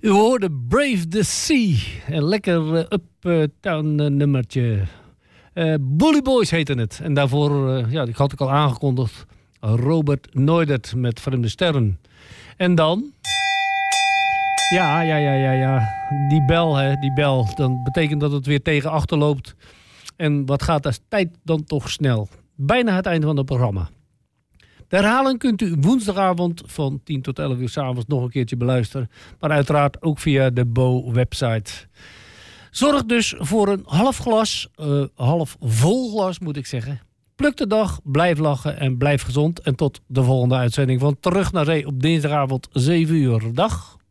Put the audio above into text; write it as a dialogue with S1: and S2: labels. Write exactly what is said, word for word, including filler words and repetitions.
S1: U hoorde Brave the Sea. Een lekker uh, uptown uh, nummertje. Uh, Bully Boys heette het. En daarvoor, uh, ja, die had ik al aangekondigd, Robert Noydert met Vreemde Sterren. En dan... Ja, ja, ja, ja, ja. Die bel, hè, die bel. Dan betekent dat het weer tegen achter loopt. En wat gaat de tijd dan toch snel? Bijna het einde van het programma. De herhaling kunt u woensdagavond van tien tot elf uur 's avonds nog een keertje beluisteren. Maar uiteraard ook via de B O-website. Zorg dus voor een half glas, uh, half vol glas moet ik zeggen. Pluk de dag, blijf lachen en blijf gezond. En tot de volgende uitzending van Terug naar Zee op dinsdagavond zeven uur. Dag.